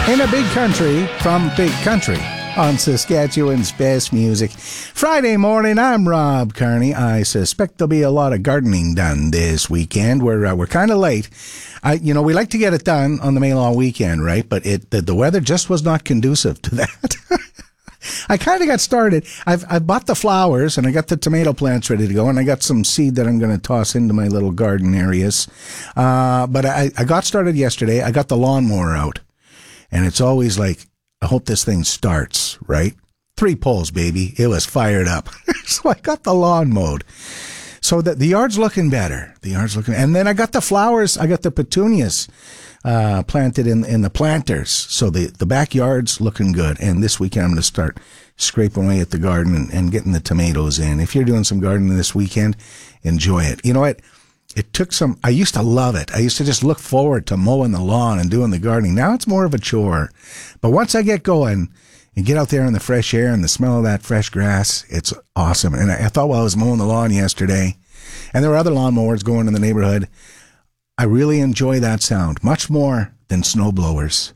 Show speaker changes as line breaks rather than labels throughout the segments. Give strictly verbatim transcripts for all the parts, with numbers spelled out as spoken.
In a big country from big country on Saskatchewan's best music. Friday morning, I'm Rob Carney. I suspect there'll be a lot of gardening done this weekend. We're uh, we're kind of late. I, you know, we like to get it done on the May long weekend, right? But it the, the weather just was not conducive to that. I kind of got started. I've I've bought the flowers and I got the tomato plants ready to go, and I got some seed that I'm going to toss into my little garden areas. Uh, but I, I got started yesterday. I got the lawnmower out, and it's always like, I hope this thing starts, right? Three poles, baby. It was fired up. So I got the lawn mowed. So that the yard's looking better. The yard's looking, and then I got the flowers. I got the petunias uh, planted in in the planters. So the, the backyard's looking good. And this weekend I'm going to start scraping away at the garden and, and getting the tomatoes in. If you're doing some gardening this weekend, enjoy it. You know what? It took some, I used to love it. I used to just look forward to mowing the lawn and doing the gardening. Now it's more of a chore. But once I get going and get out there in the fresh air and the smell of that fresh grass, it's awesome. And I, I thought while I was mowing the lawn yesterday, and there were other lawnmowers going in the neighborhood, I really enjoy that sound, much more than snow blowers.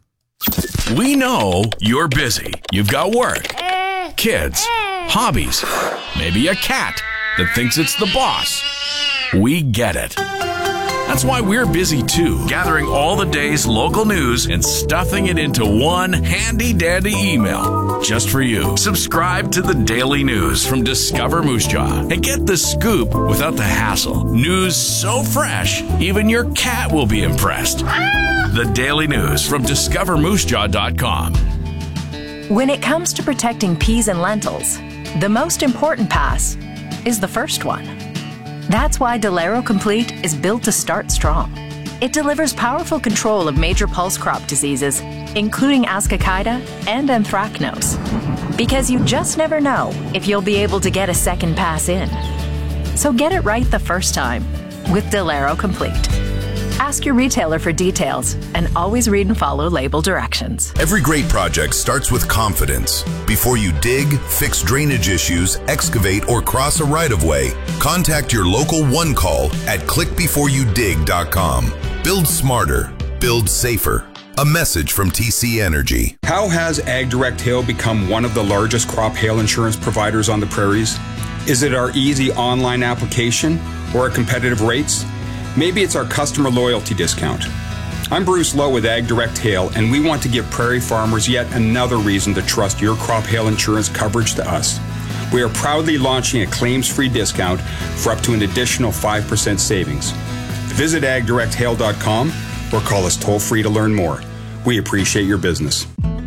We know you're busy. You've got work, kids, hobbies, maybe a cat that thinks it's the boss. We get it. That's why we're busy too, gathering all the day's local news and stuffing it into one handy-dandy email just for you. Subscribe to the Daily News from Discover Moose Jaw and get the scoop without the hassle. News so fresh, even your cat will be impressed. The Daily News from discover moose jaw dot com.
When it comes to protecting peas and lentils, the most important pass is the first one. That's why Delero Complete is built to start strong. It delivers powerful control of major pulse crop diseases, including Ascochyta and Anthracnose. Because you just never know if you'll be able to get a second pass in. So get it right the first time with Delero Complete. Ask your retailer for details and always read and follow label directions.
Every great project starts with confidence. Before you dig, fix drainage issues, excavate, or cross a right-of-way, contact your local One Call at click before you dig dot com. Build smarter. Build safer. A message from T C Energy.
How has AgDirect Hail become one of the largest crop hail insurance providers on the prairies? Is it our easy online application or our competitive rates? Maybe it's our customer loyalty discount. I'm Bruce Lowe with AgDirect Hail, and we want to give prairie farmers yet another reason to trust your crop hail insurance coverage to us. We are proudly launching a claims-free discount for up to an additional five percent savings. Visit ag direct hail dot com or call us toll-free to learn more. We appreciate your business.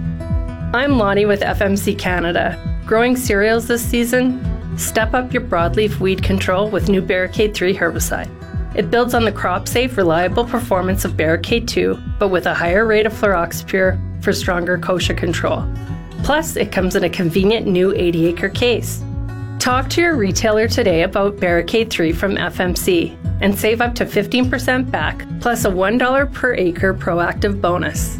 I'm Lonnie with F M C Canada. Growing cereals this season? Step up your broadleaf weed control with new Barricade three herbicide. It builds on the crop-safe, reliable performance of Barricade two, but with a higher rate of fluroxypyr for stronger kochia control. Plus, it comes in a convenient new eighty acre case. Talk to your retailer today about Barricade three from F M C and save up to fifteen percent back, plus a one dollar per acre proactive bonus.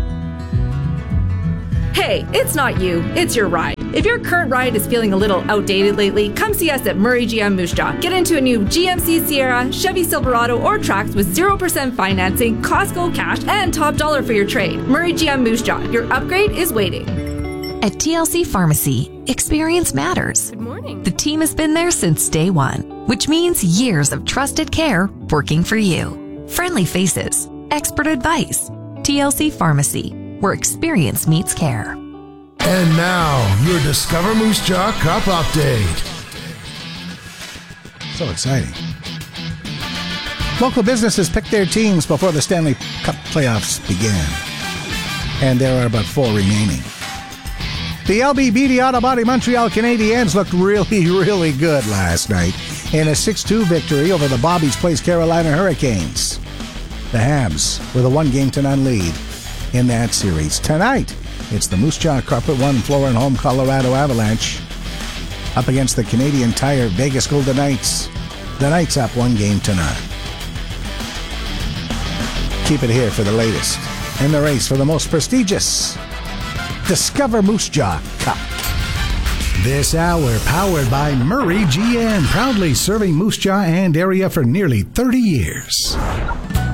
Hey, it's not you, it's your ride. If your current ride is feeling a little outdated lately, come see us at Murray G M Moose Jaw. Get into a new G M C Sierra, Chevy Silverado, or Trax with zero percent financing, Costco cash, and top dollar for your trade. Murray G M Moose Jaw, your upgrade is waiting.
At T L C Pharmacy, experience matters.
Good morning.
The team has been there since day one, which means years of trusted care working for you. Friendly faces, expert advice. T L C Pharmacy, where experience meets care.
And now, your Discover Moose Jaw Cup update.
So exciting. Local businesses picked their teams before the Stanley Cup playoffs began. And there are about four remaining. The L B B D Auto Body Montreal Canadiens looked really, really good last night in a six two victory over the Bobby's Place Carolina Hurricanes. The Habs with a one-game to none lead in that series. Tonight, it's the Moose Jaw Carpet One Floor and Home Colorado Avalanche up against the Canadian Tire Vegas Golden Knights. The Knights up one game to none. Keep it here for the latest in the race for the most prestigious Discover Moose Jaw Cup.
This hour powered by Murray G M, proudly serving Moose Jaw and area for nearly thirty years.